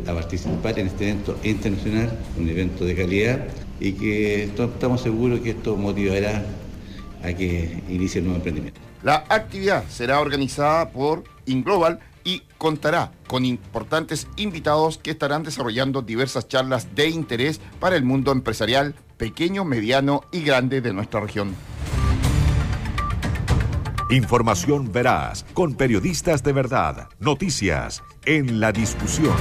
a participar en este evento internacional, un evento de calidad, y que estamos seguros que esto motivará a que inicie el nuevo emprendimiento. La actividad será organizada por InGlobal y contará con importantes invitados que estarán desarrollando diversas charlas de interés para el mundo empresarial pequeño, mediano y grande de nuestra región. Información veraz, con periodistas de verdad. Noticias en La Discusión.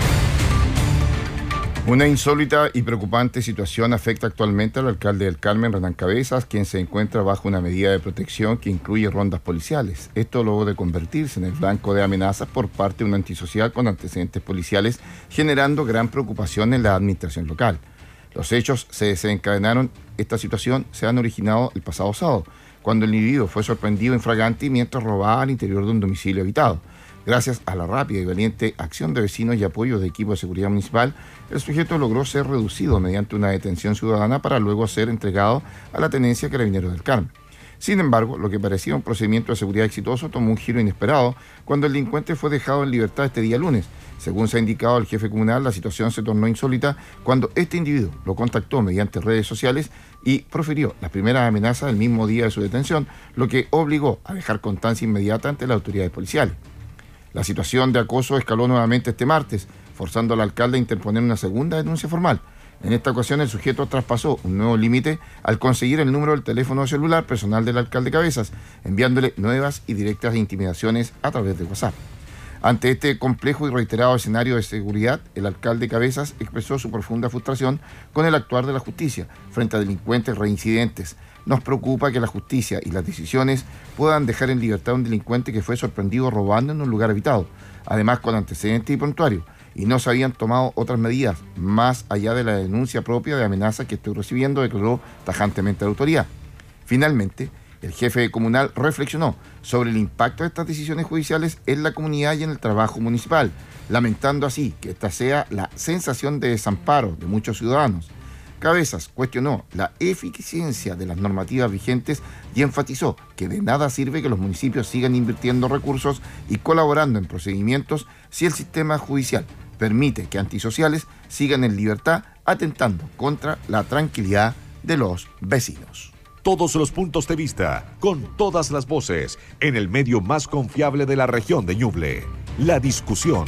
Una insólita y preocupante situación afecta actualmente al alcalde del Carmen, Renán Cabezas, quien se encuentra bajo una medida de protección que incluye rondas policiales. Esto luego de convertirse en el blanco de amenazas por parte de un antisocial con antecedentes policiales, generando gran preocupación en la administración local. Los hechos se desencadenaron, esta situación se han originado el pasado sábado, cuando el individuo fue sorprendido en flagrante mientras robaba al interior de un domicilio habitado. Gracias a la rápida y valiente acción de vecinos y apoyo de equipo de seguridad municipal, el sujeto logró ser reducido mediante una detención ciudadana para luego ser entregado a la Tenencia Carabineros del Carmen. Sin embargo, lo que parecía un procedimiento de seguridad exitoso tomó un giro inesperado cuando el delincuente fue dejado en libertad este día lunes. Según se ha indicado al jefe comunal, la situación se tornó insólita cuando este individuo lo contactó mediante redes sociales y profirió las primeras amenazas el mismo día de su detención, lo que obligó a dejar constancia inmediata ante las autoridades policiales. La situación de acoso escaló nuevamente este martes, forzando al alcalde a interponer una segunda denuncia formal. En esta ocasión el sujeto traspasó un nuevo límite al conseguir el número del teléfono celular personal del alcalde Cabezas, enviándole nuevas y directas intimidaciones a través de WhatsApp. Ante este complejo y reiterado escenario de seguridad, el alcalde Cabezas expresó su profunda frustración con el actuar de la justicia frente a delincuentes reincidentes. Nos preocupa que la justicia y las decisiones puedan dejar en libertad a un delincuente que fue sorprendido robando en un lugar habitado, además con antecedentes y prontuario, y no se habían tomado otras medidas más allá de la denuncia propia de amenaza que estoy recibiendo, declaró tajantemente la autoridad. Finalmente, el jefe comunal reflexionó sobre el impacto de estas decisiones judiciales en la comunidad y en el trabajo municipal, lamentando así que esta sea la sensación de desamparo de muchos ciudadanos. Cabezas cuestionó la eficiencia de las normativas vigentes y enfatizó que de nada sirve que los municipios sigan invirtiendo recursos y colaborando en procedimientos si el sistema judicial permite que antisociales sigan en libertad atentando contra la tranquilidad de los vecinos. Todos los puntos de vista, con todas las voces, en el medio más confiable de la región de Ñuble. La Discusión.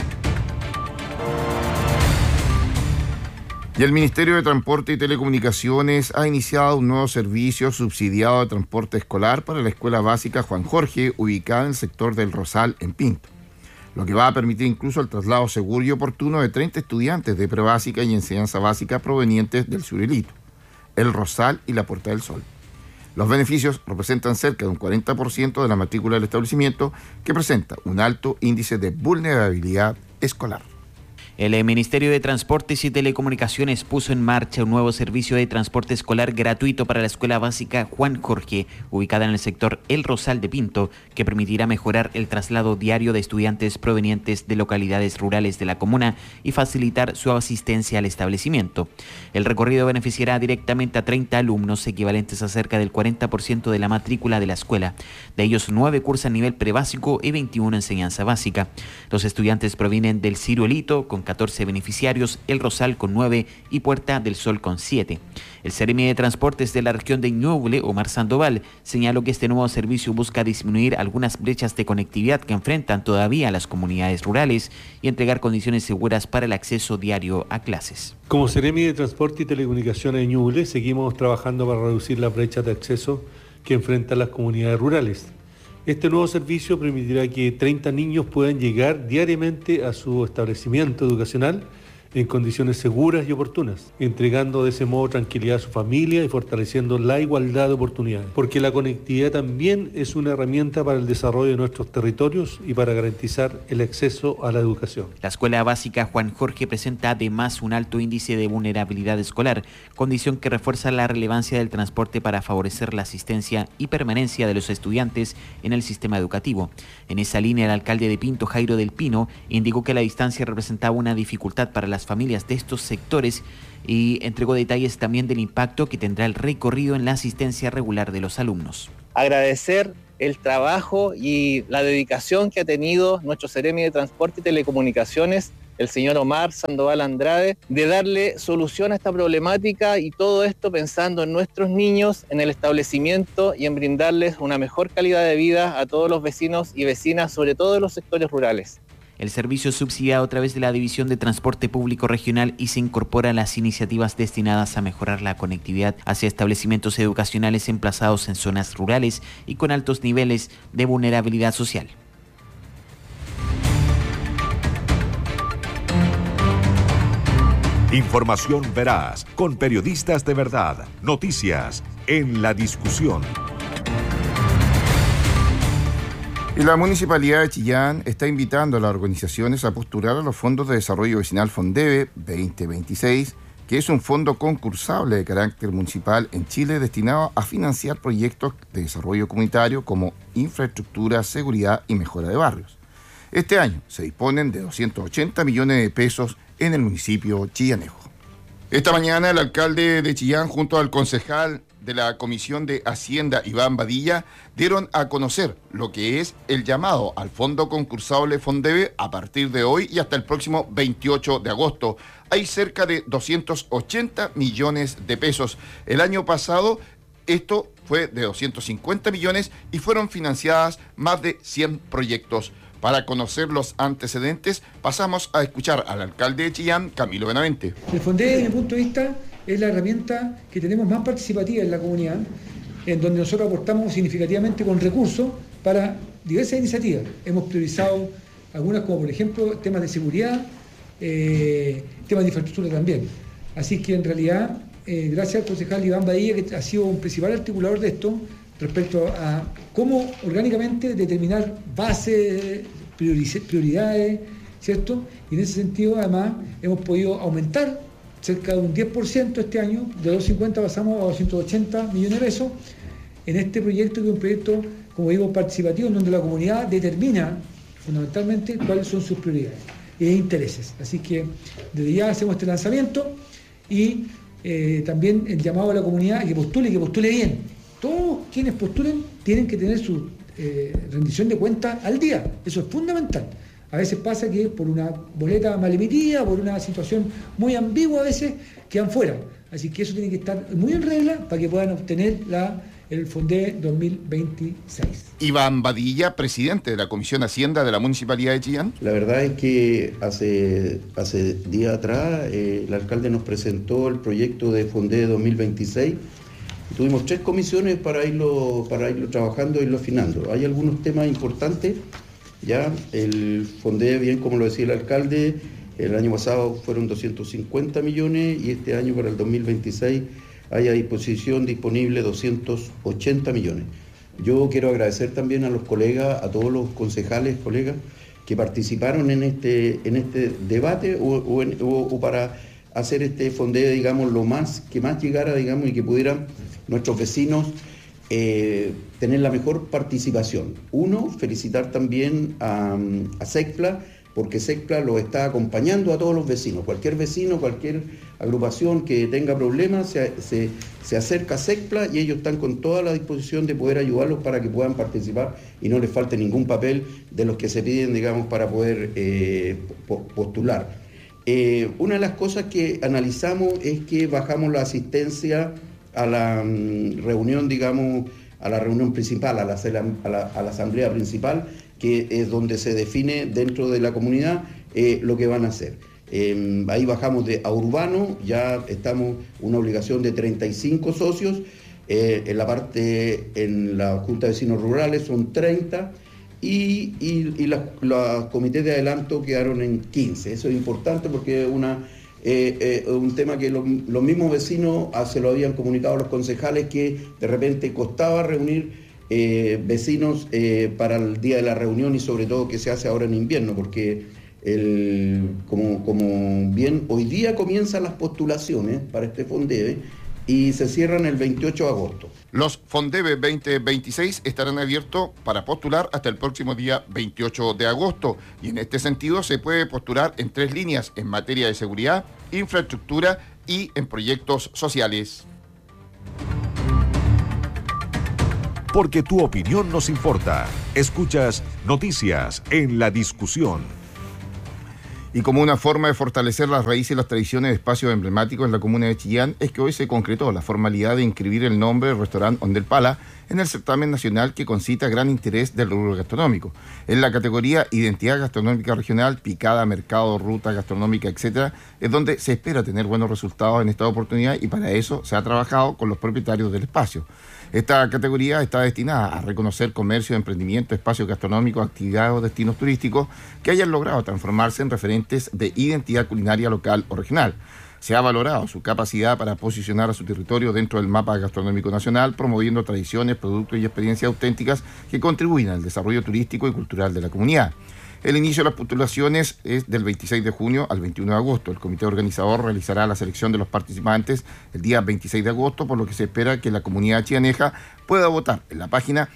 Y el Ministerio de Transporte y Telecomunicaciones ha iniciado un nuevo servicio subsidiado de transporte escolar para la Escuela Básica Juan Jorge, ubicada en el sector del Rosal, en Pinto, lo que va a permitir incluso el traslado seguro y oportuno de 30 estudiantes de prebásica y enseñanza básica provenientes del Surelito, el Rosal y la Puerta del Sol. Los beneficios representan cerca de un 40% de la matrícula del establecimiento, que presenta un alto índice de vulnerabilidad escolar. El Ministerio de Transportes y Telecomunicaciones puso en marcha un nuevo servicio de transporte escolar gratuito para la Escuela Básica Juan Jorge, ubicada en el sector El Rosal de Pinto, que permitirá mejorar el traslado diario de estudiantes provenientes de localidades rurales de la comuna y facilitar su asistencia al establecimiento. El recorrido beneficiará directamente a 30 alumnos, equivalentes a cerca del 40% de la matrícula de la escuela. De ellos, 9 cursan nivel prebásico y 21 enseñanza básica. Los estudiantes provienen del Ciruelito, con 14 beneficiarios, El Rosal con 9 y Puerta del Sol con 7. El Seremi de Transportes de la región de Ñuble, Omar Sandoval, señaló que este nuevo servicio busca disminuir algunas brechas de conectividad que enfrentan todavía las comunidades rurales y entregar condiciones seguras para el acceso diario a clases. Como Seremi de Transporte y Telecomunicaciones de Ñuble, seguimos trabajando para reducir las brechas de acceso que enfrentan las comunidades rurales. Este nuevo servicio permitirá que 30 niños puedan llegar diariamente a su establecimiento educacional en condiciones seguras y oportunas, entregando de ese modo tranquilidad a su familia y fortaleciendo la igualdad de oportunidades. Porque la conectividad también es una herramienta para el desarrollo de nuestros territorios y para garantizar el acceso a la educación. La Escuela Básica Juan Jorge presenta además un alto índice de vulnerabilidad escolar, condición que refuerza la relevancia del transporte para favorecer la asistencia y permanencia de los estudiantes en el sistema educativo. En esa línea, el alcalde de Pinto, Jairo del Pino, indicó que la distancia representaba una dificultad para las familias de estos sectores y entregó detalles también del impacto que tendrá el recorrido en la asistencia regular de los alumnos. Agradecer el trabajo y la dedicación que ha tenido nuestro Seremi de Transporte y Telecomunicaciones el señor Omar Sandoval Andrade, de darle solución a esta problemática, y todo esto pensando en nuestros niños, en el establecimiento y en brindarles una mejor calidad de vida a todos los vecinos y vecinas, sobre todo en los sectores rurales. El servicio es subsidiado a través de la División de Transporte Público Regional y se incorpora a las iniciativas destinadas a mejorar la conectividad hacia establecimientos educacionales emplazados en zonas rurales y con altos niveles de vulnerabilidad social. Información veraz, con periodistas de verdad. Noticias en La Discusión. Y la Municipalidad de Chillán está invitando a las organizaciones a postular a los fondos de desarrollo vecinal FONDEVE 2026, que es un fondo concursable de carácter municipal en Chile destinado a financiar proyectos de desarrollo comunitario como infraestructura, seguridad y mejora de barrios. Este año se disponen de 280 millones de pesos en el municipio chillanejo. Esta mañana el alcalde de Chillán junto al concejal de la Comisión de Hacienda, Iván Badilla, dieron a conocer lo que es el llamado al fondo concursable FONDEVE a partir de hoy y hasta el próximo 28 de agosto. Hay cerca de 280 millones de pesos. El año pasado esto fue de 250 millones y fueron financiadas más de 100 proyectos. Para conocer los antecedentes, pasamos a escuchar al alcalde de Chillán, Camilo Benavente. El FONDEVE, desde mi punto de vista, es la herramienta que tenemos más participativa en la comunidad, en donde nosotros aportamos significativamente con recursos para diversas iniciativas. Hemos priorizado algunas, como por ejemplo temas de seguridad, temas de infraestructura también. Así que en realidad, gracias al concejal Iván Badilla, que ha sido un principal articulador de esto, respecto a cómo orgánicamente determinar bases, prioridades, ¿cierto? Y en ese sentido, además, hemos podido aumentar cerca de un 10% este año, de 250 pasamos a 280 millones de pesos, en este proyecto, que es un proyecto, como digo, participativo, en donde la comunidad determina fundamentalmente cuáles son sus prioridades e intereses. Así que desde ya hacemos este lanzamiento y también el llamado a la comunidad a que postule bien. Todos quienes postulen tienen que tener su rendición de cuentas al día. Eso es fundamental. A veces pasa que por una boleta mal emitida, por una situación muy ambigua, a veces quedan fuera. Así que eso tiene que estar muy en regla para que puedan obtener el FONDEVE 2026. Iván Badilla, presidente de la Comisión Hacienda de la Municipalidad de Chillán. La verdad es que hace días atrás el alcalde nos presentó el proyecto de FONDEVE 2026. Tuvimos 3 comisiones para irlo trabajando e irlo afinando. Hay algunos temas importantes. Ya el FONDEVE, bien como lo decía el alcalde, el año pasado fueron 250 millones y este año para el 2026 hay a disposición disponible 280 millones. Yo quiero agradecer también a los colegas, a todos los concejales, colegas, que participaron en este debate o para hacer este FONDEVE, digamos, que más llegara, digamos, y que pudieran nuestros vecinos tener la mejor participación. Uno, felicitar también a SECPLA, porque SECPLA los está acompañando a todos los vecinos. Cualquier vecino, cualquier agrupación que tenga problemas, se acerca a SECPLA y ellos están con toda la disposición de poder ayudarlos para que puedan participar y no les falte ningún papel de los que se piden, digamos, para poder postular. Una de las cosas que analizamos es que bajamos la asistencia a la reunión, digamos, a la reunión principal, a la asamblea principal, que es donde se define dentro de la comunidad lo que van a hacer. Ahí bajamos a urbano, ya estamos una obligación de 35 socios, en la Junta de Vecinos Rurales son 30, y los comités de adelanto quedaron en 15. Eso es importante porque es un tema que los mismos vecinos se lo habían comunicado a los concejales, que de repente costaba reunir vecinos para el día de la reunión, y sobre todo que se hace ahora en invierno, porque como bien hoy día comienzan las postulaciones para este FONDEVE y se cierran el 28 de agosto. Los FONDEVE 2026 estarán abiertos para postular hasta el próximo día 28 de agosto y en este sentido se puede postular en 3 líneas: en materia de seguridad, infraestructura y en proyectos sociales. Porque tu opinión nos importa. Escuchas Noticias en La Discusión. Y como una forma de fortalecer las raíces y las tradiciones de espacios emblemáticos en la comuna de Chillán, es que hoy se concretó la formalidad de inscribir el nombre del restaurante Ondel Pala en el certamen nacional que concita gran interés del rubro gastronómico. En la categoría Identidad Gastronómica Regional, Picada, Mercado, Ruta Gastronómica, etc., es donde se espera tener buenos resultados en esta oportunidad y para eso se ha trabajado con los propietarios del espacio. Esta categoría está destinada a reconocer comercio, emprendimiento, espacios gastronómicos, actividades o destinos turísticos que hayan logrado transformarse en referentes de identidad culinaria local o regional. Se ha valorado su capacidad para posicionar a su territorio dentro del mapa gastronómico nacional, promoviendo tradiciones, productos y experiencias auténticas que contribuyen al desarrollo turístico y cultural de la comunidad. El inicio de las postulaciones es del 26 de junio al 21 de agosto. El comité organizador realizará la selección de los participantes el día 26 de agosto, por lo que se espera que la comunidad chianeja pueda votar en la página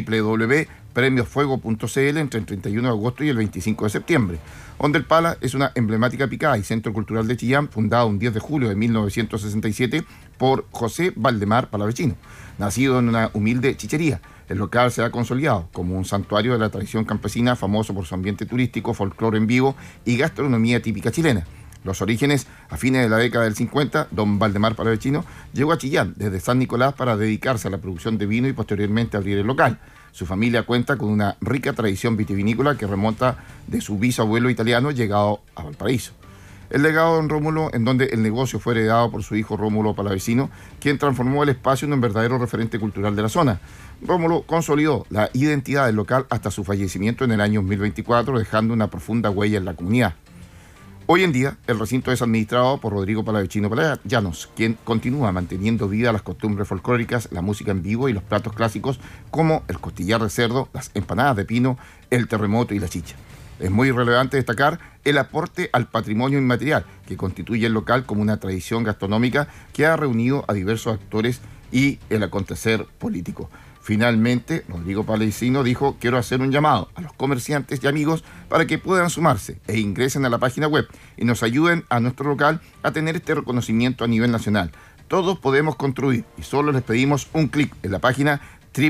www.premiosfuego.cl entre el 31 de agosto y el 25 de septiembre. Ondel Pala es una emblemática picada y centro cultural de Chillán, fundado un 10 de julio de 1967 por José Valdemar Palavecino, nacido en una humilde chichería. El local se ha consolidado como un santuario de la tradición campesina, famoso por su ambiente turístico, folclore en vivo y gastronomía típica chilena. Los orígenes, a fines de la década del 50, don Valdemar Palavecino llegó a Chillán desde San Nicolás para dedicarse a la producción de vino y posteriormente abrir el local. Su familia cuenta con una rica tradición vitivinícola que remonta de su bisabuelo italiano llegado a Valparaíso. El legado de don Rómulo, en donde el negocio fue heredado por su hijo Rómulo Palavecino, quien transformó el espacio en un verdadero referente cultural de la zona. Rómulo consolidó la identidad del local hasta su fallecimiento en el año 2024, dejando una profunda huella en la comunidad. Hoy en día, el recinto es administrado por Rodrigo Palavecino Palayanos, quien continúa manteniendo viva las costumbres folclóricas, la música en vivo y los platos clásicos como el costillar de cerdo, las empanadas de pino, el terremoto y la chicha. Es muy relevante destacar el aporte al patrimonio inmaterial que constituye el local como una tradición gastronómica que ha reunido a diversos actores y el acontecer político. Finalmente, Rodrigo Palavecino dijo: quiero hacer un llamado a los comerciantes y amigos para que puedan sumarse e ingresen a la página web y nos ayuden a nuestro local a tener este reconocimiento a nivel nacional. Todos podemos contribuir y solo les pedimos un clic en la página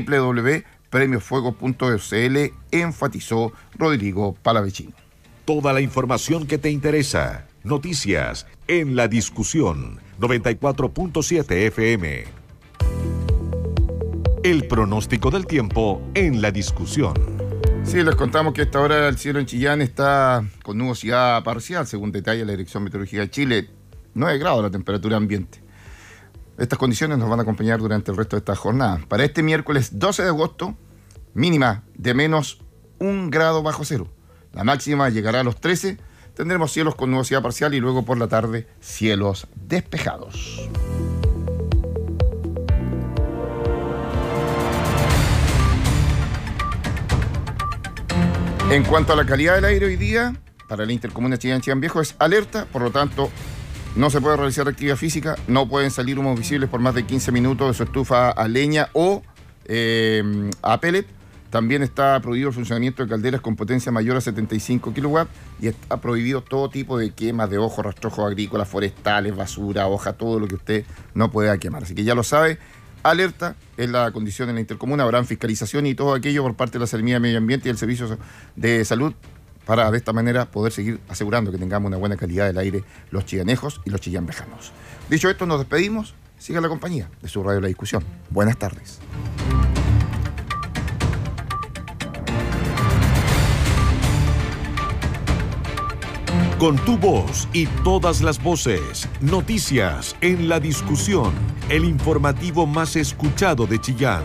www.premiosfuego.cl, enfatizó Rodrigo Palavecino. Toda la información que te interesa. Noticias en La Discusión 94.7 FM. El pronóstico del tiempo en La Discusión. Sí, les contamos que a esta hora el cielo en Chillán está con nubosidad parcial, según detalla la Dirección Meteorológica de Chile. 9 grados la temperatura ambiente. Estas condiciones nos van a acompañar durante el resto de esta jornada. Para este miércoles 12 de agosto, mínima de menos 1 grado bajo cero. La máxima llegará a los 13. Tendremos cielos con nubosidad parcial y luego por la tarde cielos despejados. En cuanto a la calidad del aire hoy día, para la intercomuna Chillán Viejo es alerta, por lo tanto no se puede realizar actividad física, no pueden salir humos visibles por más de 15 minutos de su estufa a leña o a pellet. También está prohibido el funcionamiento de calderas con potencia mayor a 75 kW y está prohibido todo tipo de quemas de hojos, rastrojos agrícolas, forestales, basura, hoja, todo lo que usted no pueda quemar. Así que ya lo sabe. Alerta es la condición en la intercomuna, habrán fiscalización y todo aquello por parte de la Seremía de Medio Ambiente y el Servicio de Salud para de esta manera poder seguir asegurando que tengamos una buena calidad del aire los chillanejos y los chillanvejanos. Dicho esto, nos despedimos. Siga la compañía de su radio La Discusión. Buenas tardes. Con tu voz y todas las voces. Noticias en La Discusión. El informativo más escuchado de Chillán.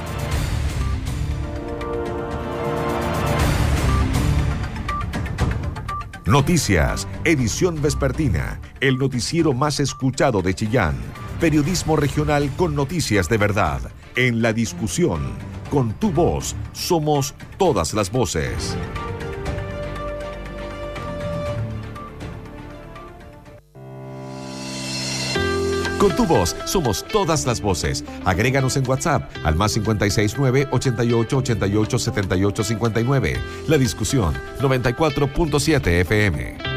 Noticias, edición vespertina. El noticiero más escuchado de Chillán. Periodismo regional con noticias de verdad. En La Discusión. Con tu voz somos todas las voces. Con tu voz somos todas las voces. Agréganos en WhatsApp al +569 88 88 78 59. La Discusión 94.7 FM.